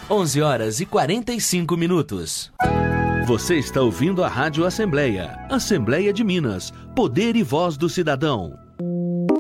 11h45. Você está ouvindo a Rádio Assembleia. Assembleia de Minas. Poder e voz do cidadão.